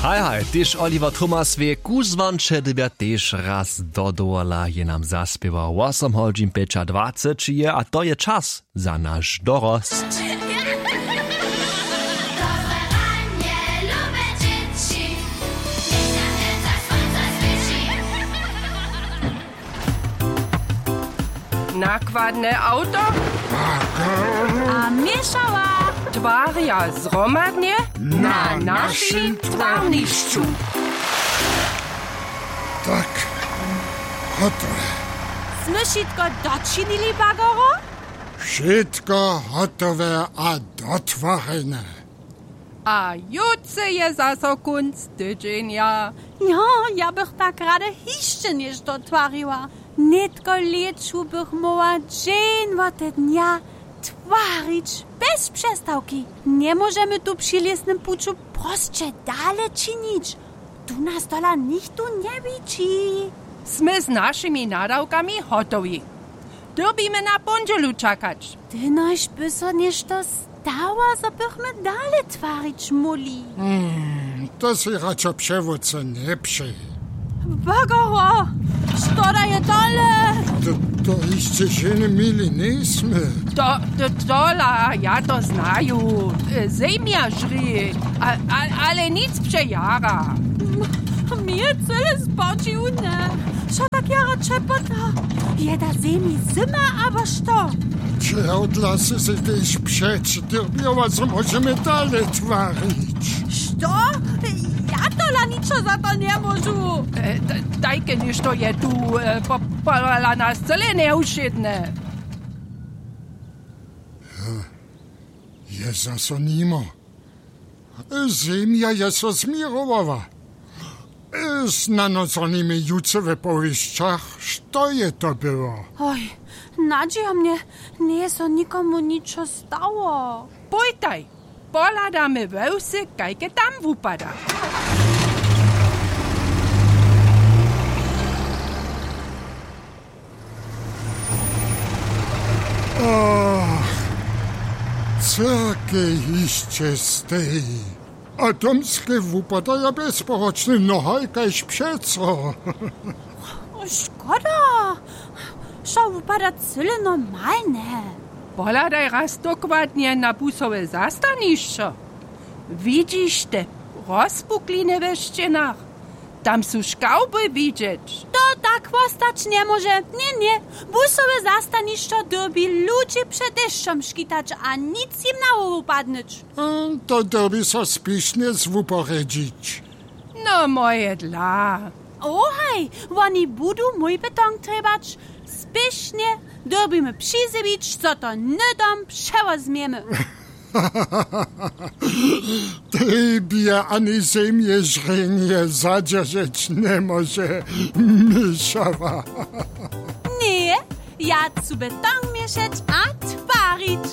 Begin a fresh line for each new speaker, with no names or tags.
Hej, tyž Oliver Thomas wie kuzvanče dybja tyž raz dodovala je nam zaspiewał 8:25 a to je czas za nasz dorost.
Nakładne auto?
A mieszała
Twaria zromadnie na naszym twarniszczu.
Tak, gotowe.
Smyšitko dočinili, Bagoro?
Wszystko gotowe a dotworzone.
A jutce je zaso kunst tydzienia.
Ja bych tak rada jeszcze niż dotwariła. Nitko leczu bych mogła dzień od dnia twarić bez przestałki. Nie możemy tu przy lesnym puczu proste dalej czynić. Tu nas dola nikt tu nie widzi.
Sme z naszymi nadawkami hotowi. Dobimy na pondzielu czekać.
Ty noś by so nešto stała, so bychmy dalej twarić muli.
To si raczej przewodce nie przy.
Bagoro, szkoda je dole.
To jeszcze się nie mili nismy.
Dola, ja to znaju. Zemia żry, ale nic przejara.
Mir cyle spočiune. Šo tak jara čepota? Jeda zemi zima, aber što?
Czy odlasy się też przeczytyrbiała, co możemy dalej twarić?
Što? Ja tola niczo za to nie możu.
Dajke niż to je tu popala nas cele neuszydne.
Je zaso nimo. Zemia je so zmirowała. Z nanoconymi juce we powieszczach, co je to było?
Oj, nadzieja mnie, nie so nikomu niczo stało.
Pójtaj, poladamy wełsy, kajke tam wupada.
Cake iście z tej. A domskie wypadają bezporoczny nohajkaś przeco.
Škoda. Šo upada cyle normalne.
Poladaj raz dokładnie na busowe zastanišćo. Widzisz te rozpukline we ścienach? Tam są szkauby widzieć.
To tak postać nie może. Nie. Busowe zastanišćo dobi ludzi przed deszczem szkitać, a nic im na upadnąć.
To dobi so spišnie zwuporedzić.
No moje dla.
Ohaj, oni budu mój beton trebać. Spiesznie dobimy przyzywić, co to nydom przewozmiemy.
Tybie ani ziemię żrenie zadzierżeć nie może, Myszawa.
Nie, ja zu beton mieszać a twarić.